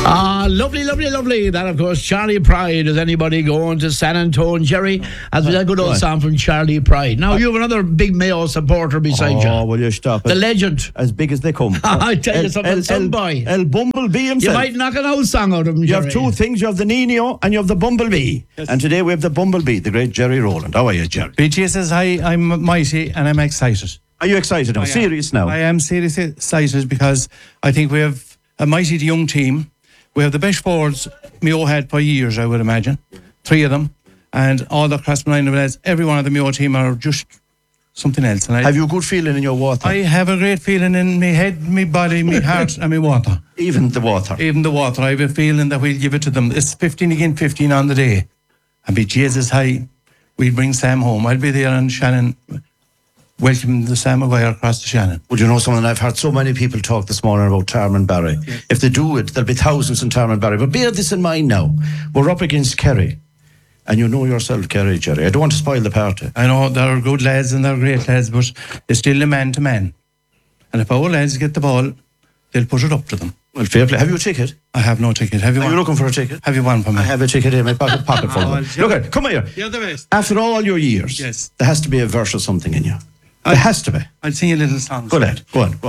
Lovely, lovely, lovely. That, of course, Charlie Pride. Is anybody going to San Antonio, Jerry? As we a good old song from Charlie Pride. Now, you have another big Mayo supporter beside you. Oh, will you stop it? The legend. As big as they come. I tell you something, some boy. El Bumblebee himself. You might knock an old song out of him, Jerry. You have two things. You have the Nino and you have the Bumblebee. Yes. And today we have the Bumblebee, the great Jerry Rowland. How are you, Jerry? BG says, hi, I'm mighty and I'm excited. Are you excited now? Serious now? I am seriously excited because I think we have a mighty young team. We have the best forwards Mayo had for years, I would imagine. 3 of them. And all the Crossman lads, every one of the Mayo team are just something else. And have you a good feeling in your water? I have a great feeling in my head, my body, my heart and my water. Even the water? Even the water. I have a feeling that we'll give it to them. It's 15 again, 15 on the day. And be Jesus high, we'll bring Sam home. I'll be there and Shannon welcome the Sam Maguire across the Shannon. Would you know something? I've heard so many people talk this morning about Tarmanbarry. Yes. If they do it, there'll be thousands in Tarmanbarry. But bear this in mind now. We're up against Kerry. And you know yourself, Kerry, Jerry. I don't want to spoil the party. I know, they're good lads and they're great lads, but it's still a man to man. And if our lads get the ball, they'll put it up to them. Well, fair play. Have you a ticket? I have no ticket. Have you one? Are you looking for a ticket? Have you one for me? I have a ticket in my pocket full of them. Look at it. Come here. You're the best. After all your years, yes, there has to be a verse or something in you. There has to be. I'll sing a little song. Go ahead. Go on.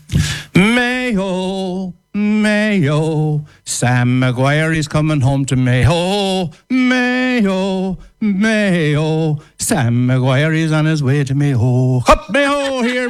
Mayo, Mayo, Sam Maguire is coming home to Mayo. Mayo, Mayo, Sam Maguire is on his way to Mayo. Up Mayo, here